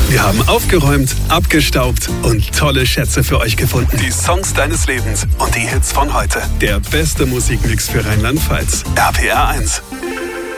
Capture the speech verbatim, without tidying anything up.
Wir haben aufgeräumt, abgestaubt und tolle Schätze für euch gefunden. Die Songs deines Lebens und die Hits von heute. Der beste Musikmix für Rheinland-Pfalz. R P R eins.